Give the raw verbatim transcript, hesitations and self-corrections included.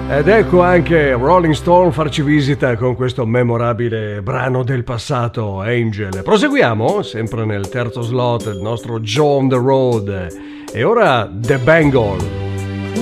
Ed ecco anche Rolling Stone farci visita con questo memorabile brano del passato, Angel. Proseguiamo, sempre nel terzo slot, il nostro Joe on the Road. E ora The Bengal.